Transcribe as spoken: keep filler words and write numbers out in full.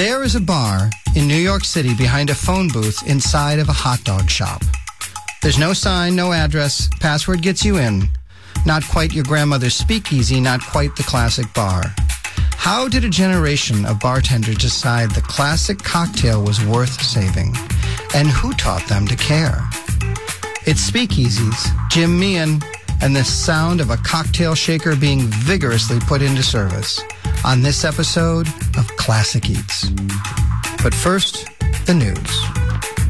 There is a bar in New York City behind a phone booth inside of a hot dog shop. There's no sign, no address, password gets you in. Not quite your grandmother's speakeasy, not quite the classic bar. How did a generation of bartenders decide the classic cocktail was worth saving? And who taught them to care? It's Speakeasy's Jim Meehan and the sound of a cocktail shaker being vigorously put into service on this episode of Classic Eats. But first, the news.